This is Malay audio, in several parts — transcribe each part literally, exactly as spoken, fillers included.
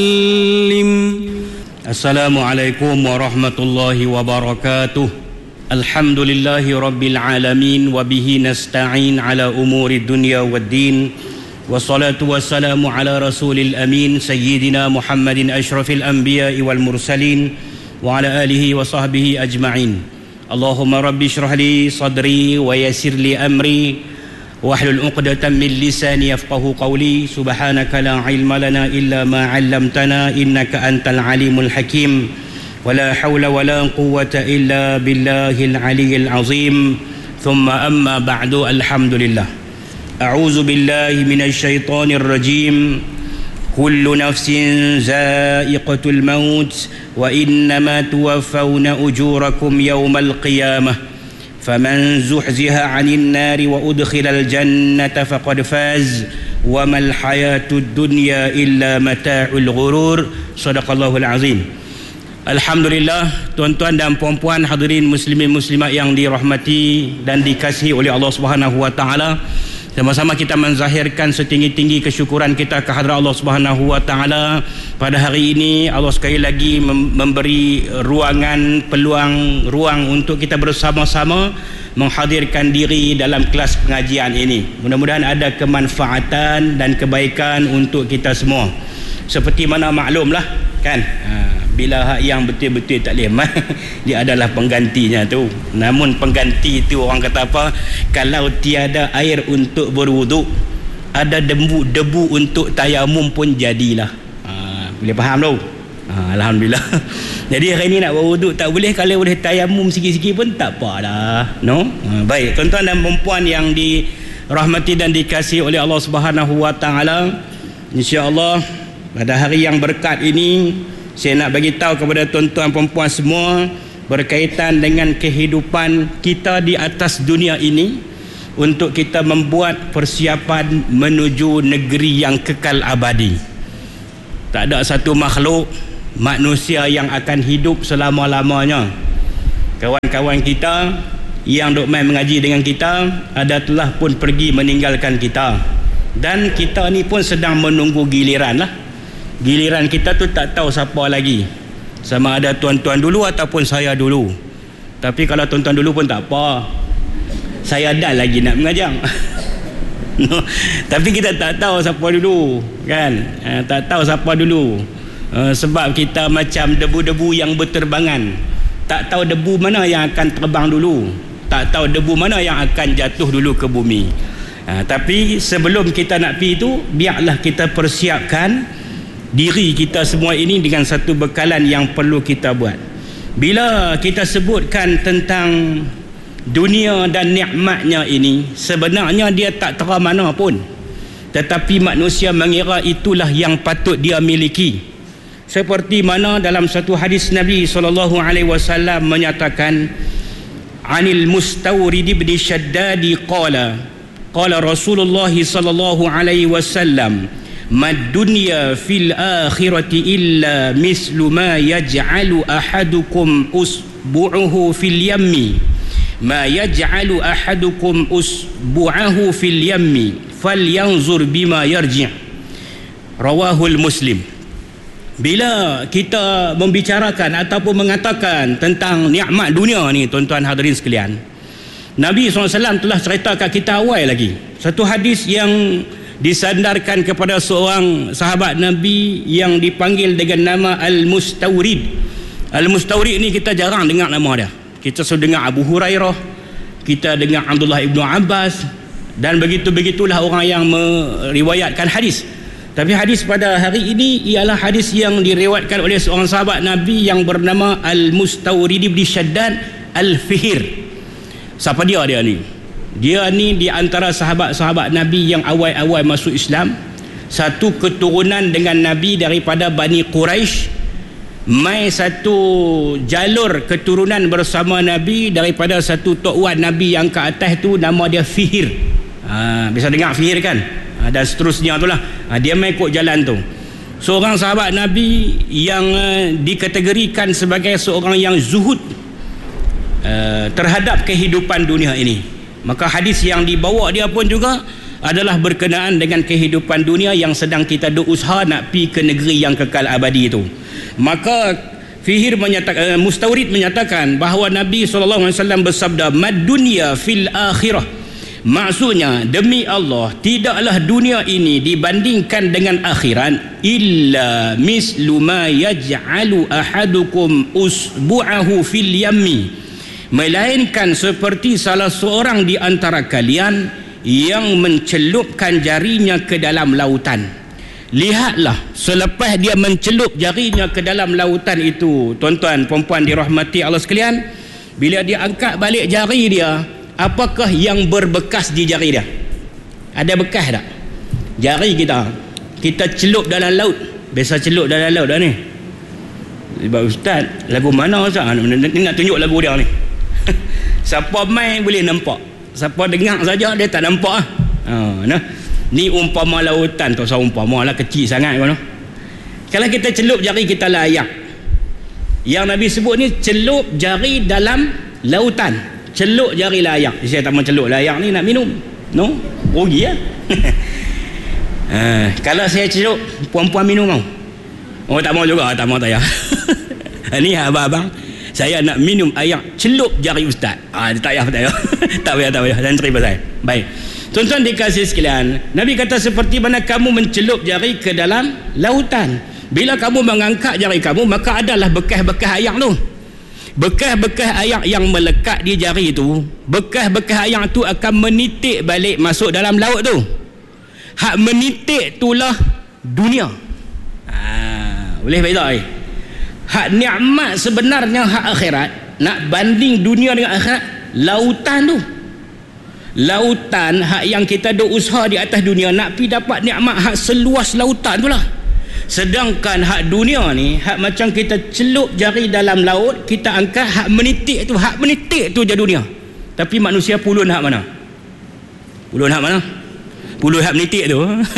Assalamualaikum warahmatullahi wabarakatuh. Alhamdulillahi rabbil alamin wa bihi nasta'in ala umuri dunya waddin. Wassalatu wassalamu ala rasulil amin sayyidina Muhammadin asyrafil anbiya'i wal mursalin wa ala alihi wa sahbihi ajma'in. Allahumma rabbi syrah li sadri wa yassir li amri wahlul 'uqdatam min lisani yafqahu qawli. Subhanaka la ilma lana illa ma 'allamtana innaka antal alimul hakim. Wala hawla wala quwwata illa billahil aliyyil azim. Thumma amma ba'du. Alhamdulillah. A'udzu billahi minasy syaithanir rajim. Kullu nafsin za'iqatul maut wa innama tuwaffawna ujurakum yawmal qiyamah. فمن زحزح عن النار وأدخل الجنة فقد فاز وما الحياة الدنيا إلا متاع الغرور. صدق الله العظيم. Alhamdulillah, tuan-tuan dan puan-puan hadirin muslimin muslimat yang dirahmati dan dikasihi oleh Allah Subhanahu wa taala. Sama-sama kita menzahirkan setinggi-tinggi kesyukuran kita kehadrat Allah Subhanahu wa taala. Pada hari ini Allah sekali lagi memberi ruangan, peluang, ruang untuk kita bersama-sama menghadirkan diri dalam kelas pengajian ini. Mudah-mudahan ada kemanfaatan dan kebaikan untuk kita semua. Seperti mana maklumlah kan, ha, bila hak yang betul-betul tak boleh dia adalah penggantinya tu. Namun pengganti tu orang kata apa, kalau tiada air untuk berwuduk, ada debu debu untuk tayamum pun jadilah. Ha, boleh faham tu? Ha, alhamdulillah. Jadi hari ni nak berwuduk tak boleh, kalau boleh tayamum sikit-sikit pun tak apalah, no? Ha, baik tuan-tuan dan puan yang dirahmati dan dikasihi oleh Allah Subhanahu wa taala, insya-Allah pada hari yang berkat ini saya nak bagi tahu kepada tuan-tuan perempuan semua berkaitan dengan kehidupan kita di atas dunia ini untuk kita membuat persiapan menuju negeri yang kekal abadi. Tak ada satu makhluk manusia yang akan hidup selama-lamanya. Kawan-kawan kita yang duk main mengaji dengan kita ada telah pun pergi meninggalkan kita, dan kita ni pun sedang menunggu giliran lah. Giliran kita tu tak tahu siapa lagi, sama ada tuan-tuan dulu ataupun saya dulu. Tapi kalau tuan-tuan dulu pun tak apa, saya dah lagi nak mengajar. No. Tapi kita tak tahu siapa dulu kan, ha, tak tahu siapa dulu, ha, sebab kita macam debu-debu yang berterbangan. Tak tahu debu mana yang akan terbang dulu, tak tahu debu mana yang akan jatuh dulu ke bumi. ha, Tapi sebelum kita nak pergi tu, biarlah kita persiapkan diri kita semua ini dengan satu bekalan yang perlu kita buat. Bila kita sebutkan tentang dunia dan nikmatnya ini, sebenarnya dia tak tera mana pun, tetapi manusia mengira itulah yang patut dia miliki. Seperti mana dalam satu hadis Nabi sallallahu alaihi wasallam menyatakan, Anil Mustawrid ibn Shaddadi qala qala Rasulullah sallallahu alaihi wasallam, mad dunya fil akhirati illa mislu ma yaj'alu ahadukum usbu'uhu fil yammi ma yaj'alu ahadukum usbu'ahu fil yammi falyanzur bima yarji'. Rawahul Muslim. Bila kita membicarakan ataupun mengatakan tentang nikmat dunia ni, tuan-tuan hadirin sekalian, Nabi sallallahu alaihi wasallam telah cerita kat kita awal lagi satu hadis yang disandarkan kepada seorang sahabat Nabi yang dipanggil dengan nama Al-Mustawrid. Al-Mustawrid ni kita jarang dengar nama dia. Kita selalu dengar Abu Hurairah, kita dengar Abdullah ibnu Abbas, dan begitu-begitulah orang yang meriwayatkan hadis. Tapi hadis pada hari ini ialah hadis yang diriwayatkan oleh seorang sahabat Nabi yang bernama Al-Mustawrid ibn Shaddad Al-Fihir. Siapa dia dia ni? Dia ni di antara sahabat-sahabat Nabi yang awal-awal masuk Islam, satu keturunan dengan Nabi daripada Bani Quraisy, mai satu jalur keturunan bersama Nabi daripada satu tok wan Nabi yang ke atas tu nama dia Fihir. Ha, bisa dengar Fihir kan? Ha, dan seterusnya tu lah. Ha, dia mai ikut jalan tu. Seorang sahabat Nabi yang uh, dikategorikan sebagai seorang yang zuhud uh, terhadap kehidupan dunia ini. Maka hadis yang dibawa dia pun juga adalah berkenaan dengan kehidupan dunia yang sedang kita duk usaha nak pi ke negeri yang kekal abadi itu. Maka Fihir menyatakan, uh, Mustawrid menyatakan bahawa Nabi sallallahu alaihi wasallam bersabda, "Mad dunya fil akhirah." Maksudnya, demi Allah, tidaklah dunia ini dibandingkan dengan akhirat illa mislu ma yaj'alu ahadukum usbu'ahu fil yammi, melainkan seperti salah seorang di antara kalian yang mencelupkan jarinya ke dalam lautan. Lihatlah, selepas dia mencelup jarinya ke dalam lautan itu, tuan-tuan, perempuan dirahmati Allah sekalian, bila dia angkat balik jari dia, apakah yang berbekas di jari dia? Ada bekas tak? Jari kita, kita celup dalam laut. Biasa celup dalam laut dah ni. Sebab ustaz, lagu mana ustaz? Ni nak tunjuk lagu dia ni. Siapa main boleh nampak, siapa dengar saja dia tak nampak. Ha, nah. Ni umpama lautan tu, seumpama lah kecil sangat kan. Kalau kita celup jari kita layak. Yang Nabi sebut ni celup jari dalam lautan. Celup jari layak. Saya tak mau celup layak ni nak minum. No? Rugi lah. Ha, kalau saya celup, puan-puan minum mau? Oh tak mau juga, tak mau tak ya. Ni abang-abang, saya nak minum air celup jari ustaz. Ah, tak payah, tak payah. Tak payah, tak payah. Dan terima saya. Baik. Tuan-tuan dikasih sekalian, Nabi kata seperti mana kamu mencelup jari ke dalam lautan. Bila kamu mengangkat jari kamu, maka adalah bekas-bekas air tu. Bekas-bekas air yang melekat di jari itu, bekas-bekas air tu akan menitik balik masuk dalam laut tu. Hak menitik itulah dunia. Ha, boleh beza eh? Hak nikmat sebenarnya hak akhirat, nak banding dunia dengan akhirat, lautan tu. Lautan hak yang kita duk usaha di atas dunia nak pi dapat nikmat hak seluas lautan tu lah. Sedangkan hak dunia ni, hak macam kita celup jari dalam laut, kita angkat, hak menitik tu, hak menitik tu je dunia. Tapi manusia pulun hak mana? Pulun hak mana? Pulun hak menitik tu.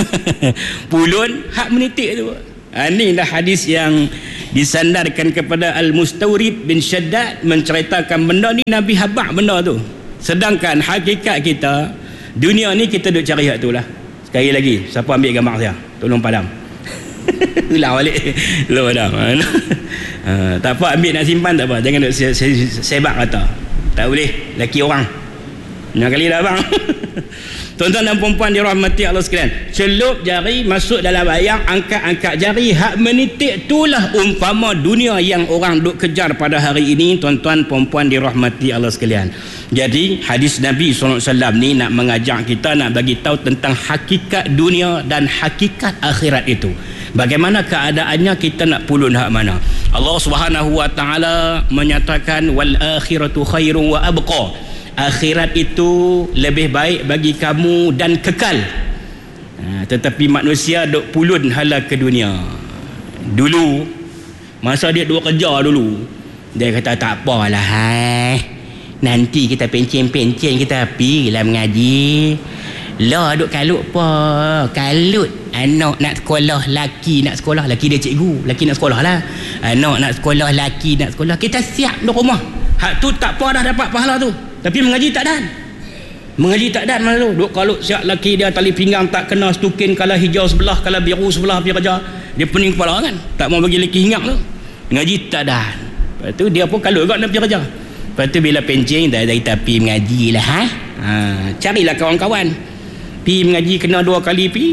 Pulun hak menitik tu. Ha, ini dah hadis yang disandarkan kepada Al-Mustawrid bin Shaddad, menceritakan benda ni Nabi habaq benda tu. Sedangkan hakikat kita, dunia ni kita duk cari hak tu lah. Sekali lagi, siapa ambil gambar saya? Tolong padam. Ulang balik. Tolong padam. Ha, tak apa, ambil nak simpan tak apa. Jangan duk sebab kata. Tak boleh, laki orang. Nak kali dah bang. Tuan-tuan dan perempuan dirahmati Allah sekalian, celup jari masuk dalam air, angkat-angkat jari, hak menitik itulah umpama dunia yang orang duk kejar pada hari ini. Tuan-tuan perempuan dirahmati Allah sekalian. Jadi hadis Nabi sallallahu alaihi wasallam ni nak mengajak kita, nak bagi tahu tentang hakikat dunia dan hakikat akhirat itu. Bagaimana keadaannya, kita nak pulun hak mana. Allah Subhanahu wa taala menyatakan wal akhiratu khairun wa abqa. Akhirat itu lebih baik bagi kamu dan kekal. Ha, tetapi manusia duk pulun hala ke dunia. Dulu masa dia duk kerja dulu, dia kata tak apalah, hai, nanti kita pencen-pencen kita pergilah mengaji. Lah duk kalut apa? Kalut anak nak sekolah, laki nak sekolah, laki dia cikgu, laki nak sekolah lah. Anak nak sekolah, laki nak sekolah, kita siap di rumah. Hak tu tak apa dah dapat pahala tu. Tapi mengaji tak dan. Mengaji tak dan mana tu. Duk kalut siap laki dia tali pinggang tak kena stukin, kalau hijau sebelah, kalau biru sebelah, pergi kerja. Dia pening kepala kan. Tak mau bagi laki hinggap tu. Mengaji tak dan. Lepas tu dia pun kalut juga nak pergi kerja. Lepas tu bila pencing, dah dah kita pergi mengaji lah. Ha? Ha, carilah kawan-kawan. Pergi mengaji kena dua kali pergi.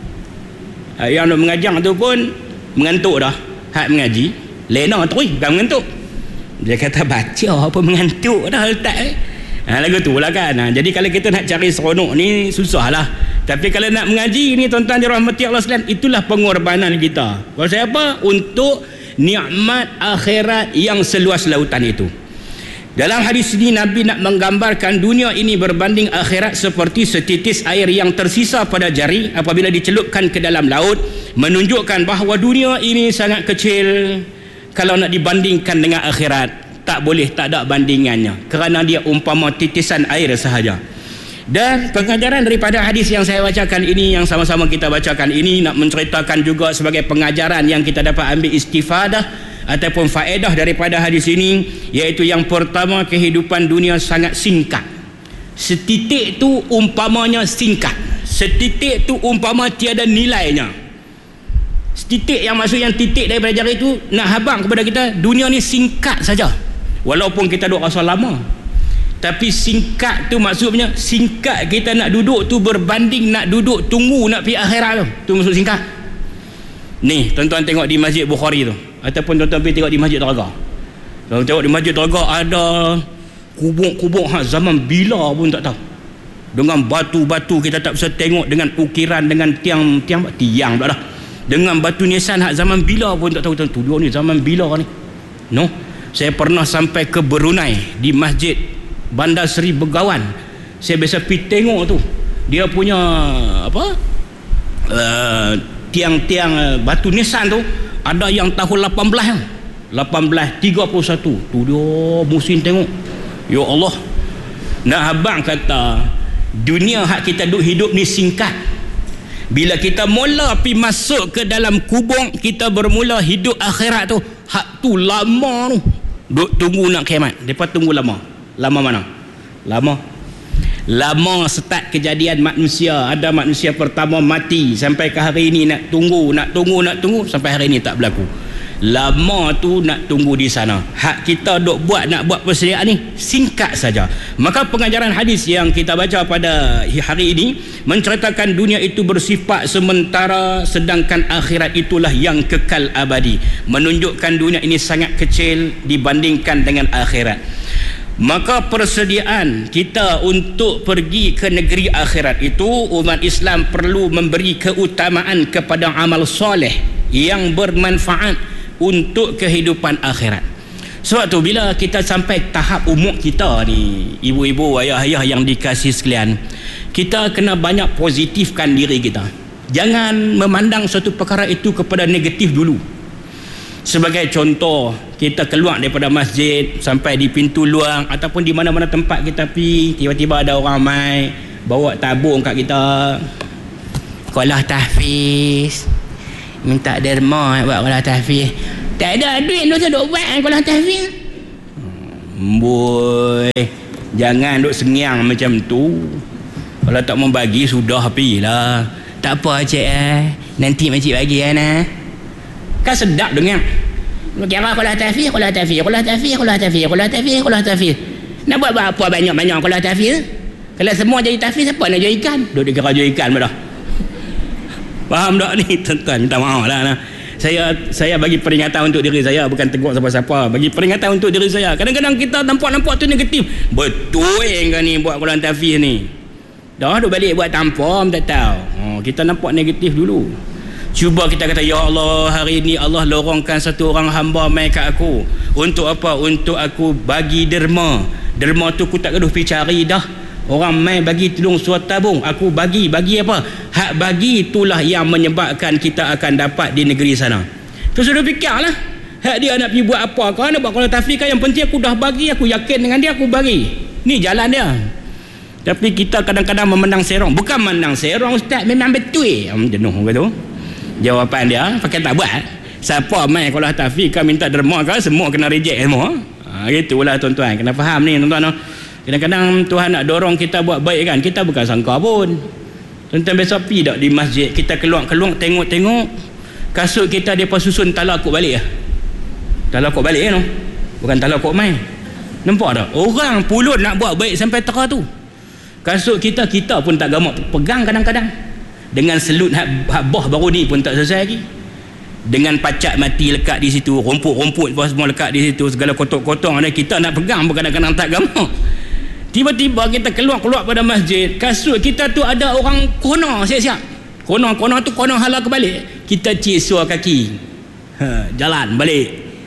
Ha, yang nak mengajar tu pun mengantuk dah. Hak mengaji lena terus, bukan mengantuk. Dia kata baca apa mengantuk dah letak eh. Ha, lagu tu lah kan. Ha, jadi kalau kita nak cari seronok ni susah lah. Tapi kalau nak mengaji ni, tuan-tuan dirahmati Allah sekalian, itulah pengorbanan kita. Pasal apa? Untuk nikmat akhirat yang seluas lautan itu. Dalam hadis ini Nabi nak menggambarkan dunia ini berbanding akhirat seperti setitis air yang tersisa pada jari apabila dicelupkan ke dalam laut, menunjukkan bahawa dunia ini sangat kecil kalau nak dibandingkan dengan akhirat. Tak boleh, tak ada bandingannya, kerana dia umpama titisan air sahaja. Dan pengajaran daripada hadis yang saya bacakan ini, yang sama-sama kita bacakan ini, nak menceritakan juga sebagai pengajaran yang kita dapat ambil istifadah ataupun faedah daripada hadis ini, iaitu yang pertama, kehidupan dunia sangat singkat. Setitik tu umpamanya singkat, Setitik tu umpama tiada nilainya. Setitik yang maksud yang titik daripada jari itu nak habang kepada kita, dunia ni singkat saja. Walaupun kita duduk rasa lama, tapi singkat tu maksudnya singkat kita nak duduk tu berbanding nak duduk tunggu nak pergi akhirat tu. Tu maksud singkat. Ni tuan-tuan tengok di Masjid Bukhari tu, ataupun tuan-tuan pergi tengok di Masjid Telaga. Tuan tengok di Masjid Telaga ada kubur-kubur ha, zaman bila pun tak tahu, dengan batu-batu kita tak bisa tengok, dengan ukiran, dengan tiang tiang tiang tak dah, dengan batu nisan hak zaman bila pun tak tahu. Tu ni zaman bila ni. No, saya pernah sampai ke Brunei di Masjid Bandar Seri Begawan. Saya biasa pergi tengok tu, dia punya apa uh, tiang-tiang uh, batu nisan tu ada yang tahun lapan belas lapan belas tiga puluh satu. Tu dia musim tengok. Ya Allah, nak abang kata dunia hak kita duk hidup ni singkat. Bila kita mula pi masuk ke dalam kubur, kita bermula hidup akhirat tu, hak tu lama tu. Duk tunggu nak kiamat. Depa tunggu lama. Lama mana? Lama. Lama start kejadian manusia. Ada manusia pertama mati sampai ke hari ini nak tunggu, nak tunggu, nak tunggu sampai hari ini tak berlaku. Lama tu nak tunggu di sana. Hak kita duk buat, nak buat persediaan ni singkat saja. Maka pengajaran hadis yang kita baca pada hari ini menceritakan dunia itu bersifat sementara, sedangkan akhirat itulah yang kekal abadi. Menunjukkan dunia ini sangat kecil dibandingkan dengan akhirat. Maka persediaan kita untuk pergi ke negeri akhirat itu, umat Islam perlu memberi keutamaan kepada amal soleh yang bermanfaat untuk kehidupan akhirat. Sebab tu bila kita sampai tahap umur kita ni, ibu-ibu, ayah-ayah yang dikasihi sekalian, kita kena banyak positifkan diri kita. Jangan memandang suatu perkara itu kepada negatif dulu. Sebagai contoh, kita keluar daripada masjid sampai di pintu luar ataupun di mana-mana tempat kita pergi, tiba-tiba ada orang mai bawa tabung kat kita, sekolah tahfiz, minta derma buat sekolah tahfiz. Tak ada duit tu duk buat sekolah tahfiz. Boy, jangan duk sengiang macam tu. Kalau tak mau bagi sudah pergilah. Tak apa cik eh, nanti makcik bagi kan eh. Kan sedap dengar. Kira sekolah tahfiz, sekolah tahfiz, sekolah tahfiz, sekolah tahfiz, sekolah tahfiz, sekolah tahfiz. Nak buat apa banyak-banyak sekolah tahfiz? Kalau semua jadi tahfiz, siapa nak jual ikan? Duk dikira jual ikan dah. Faham tak ni tuan-tuan? Minta maaf lah nah. Saya saya bagi peringatan untuk diri saya, bukan tegur siapa-siapa. Bagi peringatan untuk diri saya. Kadang-kadang kita nampak-nampak tu negatif. Betul kan ni buat Quran tahfiz ni. Dah duk balik buat tanpa tak tahu. Oh, kita nampak negatif dulu. Cuba kita kata, ya Allah, hari ini Allah lorongkan satu orang hamba mai kat aku. Untuk apa? Untuk aku bagi derma. Derma tu aku tak gaduh pergi cari dah. Orang mai bagi tolong suat tabung, aku bagi. Bagi apa? Hak bagi itulah yang menyebabkan kita akan dapat di negeri sana. Tu sudah fikirlah. Hak dia nak pergi buat apa kau, nak buat kalau tahfiz kan, yang penting aku dah bagi, aku yakin dengan dia, aku bagi. Ni jalan dia. Tapi kita kadang-kadang memandang serong. Bukan memandang serong ustaz, memang betul. Hmm, jenuh kata. Jawapan dia pakai tak buat. Siapa mai kalau tahfiz kan minta derma kan, semua kena reject semua. Ha, gitulah tuan-tuan, kena faham ni tuan-tuan. Kadang-kadang Tuhan nak dorong kita buat baik kan, kita bukan sangka pun. Tuan-tuan biasa pergi tak di masjid, kita keluar-keluar tengok-tengok kasut kita dia susun talakuk balik lah. Talakuk balik kan, no? Bukan talakuk main. Nampak tak? Orang pulut nak buat baik sampai tera tu. Kasut kita, kita pun tak gamak pegang kadang-kadang. Dengan selut habah baru ni pun tak selesai lagi. Dengan pacat mati lekat di situ, rumput-rumput semua lekat di situ, segala kotor-kotor ada, kita nak pegang pun kadang-kadang tak gamak. Tiba-tiba kita keluar-keluar pada masjid, kasut kita tu ada orang kona siap-siap. Kona-kona tu kona hala kebalik. Kita cisua kaki. Ha, jalan balik.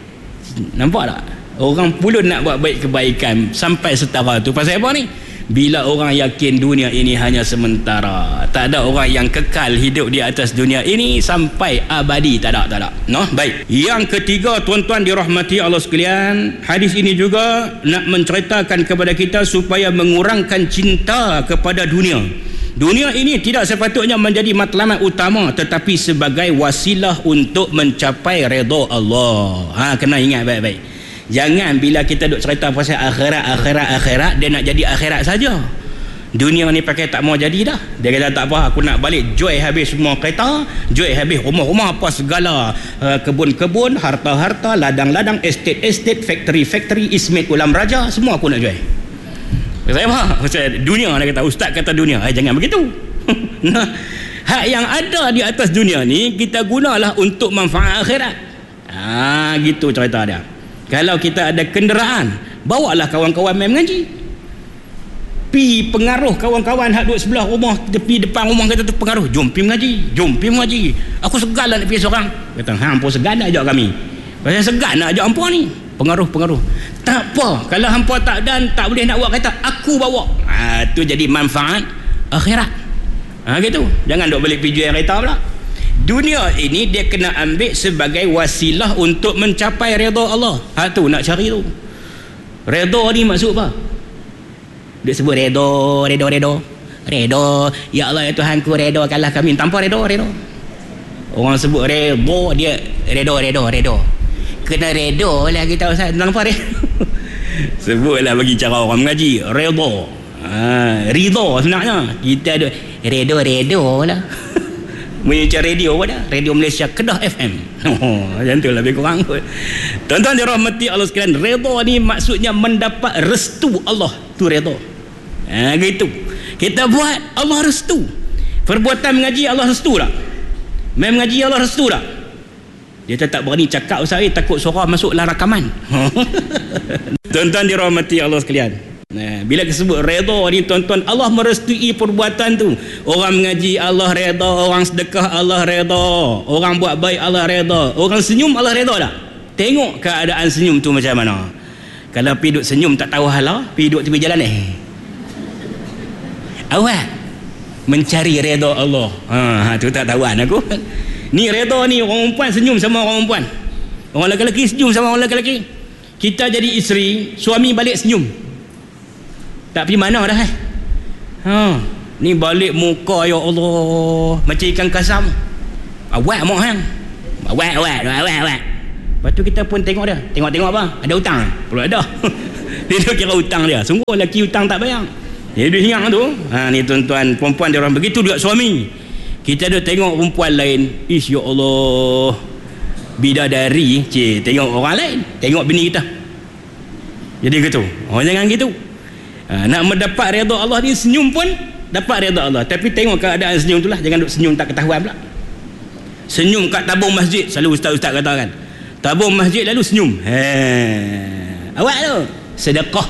Nampak tak? Orang pulun nak buat baik kebaikan sampai setara tu. Pasal apa ni? Bila orang yakin dunia ini hanya sementara, tak ada orang yang kekal hidup di atas dunia ini sampai abadi, tak ada, tak ada. No? Baik. Yang ketiga, tuan-tuan dirahmati Allah sekalian, hadis ini juga nak menceritakan kepada kita supaya mengurangkan cinta kepada dunia. Dunia ini tidak sepatutnya menjadi matlamat utama, tetapi sebagai wasilah untuk mencapai redha Allah. Ha, kena ingat baik-baik. Jangan bila kita duk cerita pasal akhirat, akhirat, akhirat, dia nak jadi akhirat saja. Dunia ni pakai tak mau jadi dah. Dia kata tak apa, aku nak balik joy habis semua kereta, joy habis rumah-rumah apa segala, uh, kebun-kebun, harta-harta, ladang-ladang, estate-estate, factory-factory, ismet ulam raja, semua aku nak joy. Saya faham. Dunia, dia kata, ustaz kata dunia, eh, jangan begitu. Nah, hak yang ada di atas dunia ni kita gunalah untuk manfaat akhirat. Ah, gitu cerita dia. Kalau kita ada kenderaan, bawalah kawan-kawan main mengaji. Pi pengaruh kawan-kawan hak duduk sebelah rumah, tepi depan rumah kita tu pengaruh, jom pi mengaji, jom pi mengaji. Aku segan lah nak pergi seorang. Kata, hampa segan nak ajak kami. Pasal segan nak ajak hampa ni. Pengaruh-pengaruh. Tak apa, kalau hampa tak dan tak boleh nak buat, kata aku bawa. Ha, tu jadi manfaat akhirat. Ha, gitu. Jangan duk balik pergi jual kereta pula. Dunia ini dia kena ambil sebagai wasilah untuk mencapai redha Allah. Ha, tu nak cari tu. Redha ni maksud apa? Dia sebut redo, redo, redo, redo. Ya Allah ya Tuhanku, redo kalah kami. Tanpa redo, redo. Orang sebut redo, dia redo, redo, redo. Kena redo lah kita Ustaz. Tanpa redo. Sebutlah bagi cara orang mengaji. Redo. Ha, ridho sebenarnya. Kita ada redo, redo lah. Macam radio apa dah? Radio Malaysia Kedah F M. Oh, macam tu lebih kurang. Tuan-tuan dirahmati Allah sekalian, redha ni maksudnya mendapat restu Allah. Tu redha. Ha, gitu. Kita buat Allah restu. Perbuatan mengaji Allah restu tak? Main mengaji Allah restu tak? Dia tak berani cakap Ustaz, eh, takut suara masuk dalam rakaman. Tuan-tuan dirahmati Allah sekalian. Nah, bila disebut redha ni tuan-tuan, Allah merestui perbuatan tu. Orang mengaji Allah redha, orang sedekah Allah redha, orang buat baik Allah redha, orang senyum Allah redha tak? Tengok keadaan senyum tu macam mana. Kalau pergi duduk senyum tak tahu hala, pergi duduk tepi jalan eh. Awak mencari redha Allah. Ha, ha tu tak tahuan aku. Ni redha ni orang perempuan senyum sama orang perempuan. Orang lelaki senyum sama orang lelaki. Kita jadi isteri, suami balik senyum. Tak pergi mana dah eh? Ha, ni balik muka ya Allah macam ikan kasam. Awak mau hang. Awak awak awak awak. Lepas tu kita pun tengok dia. Tengok-tengok apa? Ada hutang? Perlu ada. Dia tu kira hutang dia. Sungguh lelaki hutang tak bayar. Dia duduk ingat tu. Ha, ni tuan-tuan, perempuan dia orang begitu juga suami. Kita ada tengok perempuan lain. Ish ya Allah. Bidadari. Cik, tengok orang lain. Tengok bini kita. Jadi gitu. Oh, jangan gitu. Ha, nak mendapat redha Allah ni senyum pun dapat redha Allah. Tapi tengok keadaan senyum tu lah. Jangan duk senyum tak ketahuan pula. Senyum kat tabung masjid. Selalu ustaz-ustaz katakan. Tabung masjid lalu senyum. He. Awak tu sedekah.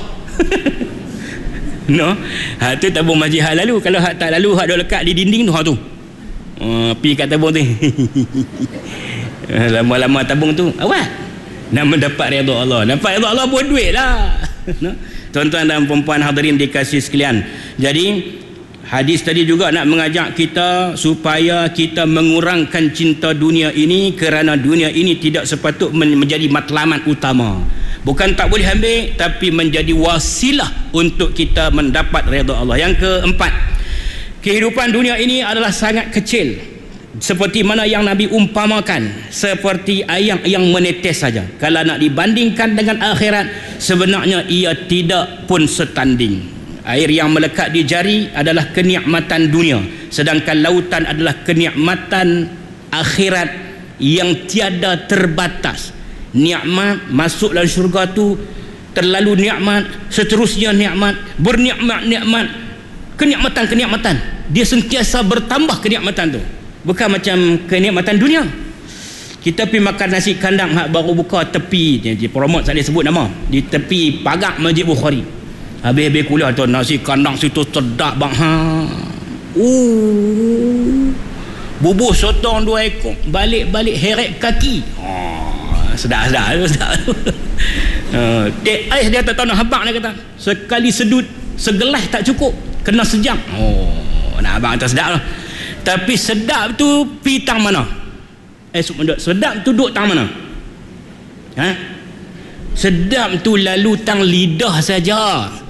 No. Ha tu tabung masjid hal lalu. Kalau hak tak lalu, hak duk lekat di dinding tu, hak tu. Uh, pi kat tabung tu. Lama-lama tabung tu. Awak nak mendapat redha Allah. Dapat redha Allah buat duit lah. No. Tuan-tuan dan perempuan hadirin dikasihi sekalian. Jadi hadis tadi juga nak mengajak kita supaya kita mengurangkan cinta dunia ini, kerana dunia ini tidak sepatut menjadi matlamat utama. Bukan tak boleh ambil, tapi menjadi wasilah untuk kita mendapat redha Allah. Yang keempat, kehidupan dunia ini adalah sangat kecil. Seperti mana yang Nabi umpamakan, seperti air yang menetes saja. Kalau nak dibandingkan dengan akhirat, sebenarnya ia tidak pun setanding. Air yang melekat di jari adalah kenikmatan dunia, sedangkan lautan adalah kenikmatan akhirat yang tiada terbatas. Nikmat masuk dalam syurga tu terlalu nikmat, seterusnya nikmat, bernikmat-nikmat, kenikmatan-kenikmatan. Dia sentiasa bertambah kenikmatan tu. Bukan macam kenikmatan dunia. Kita pergi makan nasi kandang hak baru buka tepi, dia promote tak boleh sebut nama, di tepi pagar Masjid Bukhari. Habis-habis kuliah tu nasi kandang situ sedap bang. Ha. Uh. Bubuh sotong dua ekor, balik-balik heret kaki. Oh, sedap-sedap tu, sedap tu. Uh, tek ais dia tak tahu nak habaq, dia kata. Sekali sedut, segelas tak cukup, kena sejam. Oh, nak habaq tu sedap tu. Tapi sedap tu pi tang mana? Eh, sedap tu duduk tang mana? Ha? Sedap tu lalu tang lidah saja.